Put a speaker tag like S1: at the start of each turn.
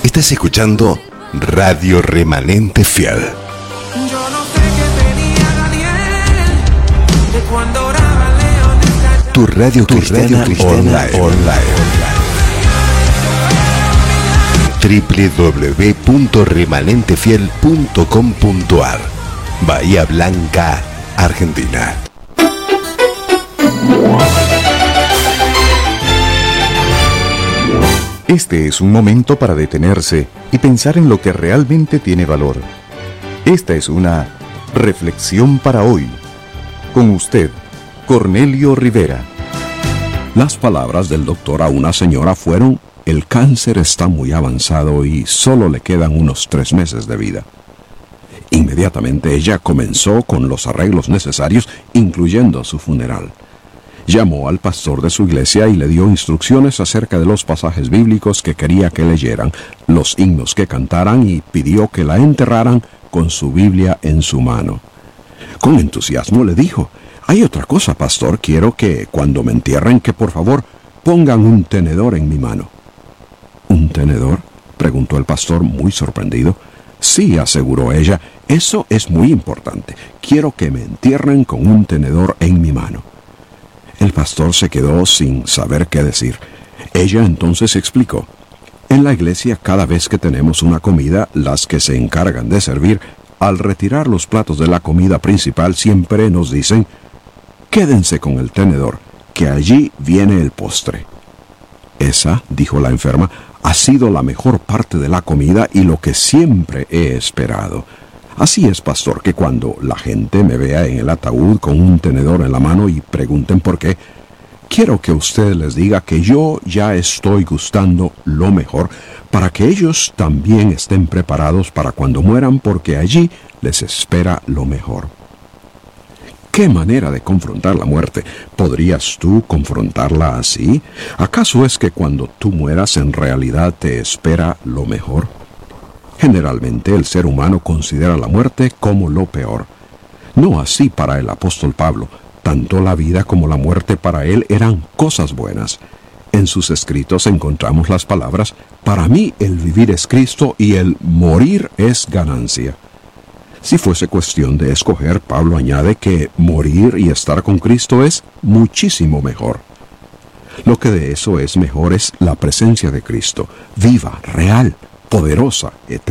S1: Estás escuchando Radio Remanente Fiel.
S2: Yo no sé qué tenía Daniel de cuando oraba León.
S1: Tu radio cristiana online. www.remanentefiel.com.ar Bahía Blanca, Argentina.
S3: Este es un momento para detenerse y pensar en lo que realmente tiene valor. Esta es una reflexión para hoy. Con usted, Cornelio Rivera.
S4: Las palabras del doctor a una señora fueron: el cáncer está muy avanzado y solo le quedan unos 3 meses de vida. Inmediatamente ella comenzó con los arreglos necesarios, incluyendo su funeral. Llamó al pastor de su iglesia y le dio instrucciones acerca de los pasajes bíblicos que quería que leyeran, los himnos que cantaran, y pidió que la enterraran con su Biblia en su mano. Con entusiasmo le dijo: hay otra cosa, pastor, quiero que cuando me entierren, que por favor pongan un tenedor en mi mano. ¿Un tenedor?, preguntó el pastor, muy sorprendido. Sí, aseguró ella, eso es muy importante. Quiero que me entierren con un tenedor en mi mano. El pastor se quedó sin saber qué decir. Ella entonces explicó: en la iglesia, cada vez que tenemos una comida, las que se encargan de servir, al retirar los platos de la comida principal, siempre nos dicen: quédense con el tenedor, que allí viene el postre. Esa, dijo la enferma, ha sido la mejor parte de la comida y lo que siempre he esperado. Así es, pastor, que cuando la gente me vea en el ataúd con un tenedor en la mano y pregunten por qué, quiero que usted les diga que yo ya estoy gustando lo mejor, para que ellos también estén preparados para cuando mueran, porque allí les espera lo mejor. ¿Qué manera de confrontar la muerte? ¿Podrías tú confrontarla así? ¿Acaso es que cuando tú mueras en realidad te espera lo mejor? Generalmente el ser humano considera la muerte como lo peor. No así para el apóstol Pablo. Tanto la vida como la muerte para él eran cosas buenas. En sus escritos encontramos las palabras: para mí el vivir es Cristo y el morir es ganancia. Si fuese cuestión de escoger, Pablo añade que morir y estar con Cristo es muchísimo mejor. Lo que de eso es mejor es la presencia de Cristo, viva, real, poderosa, eterna.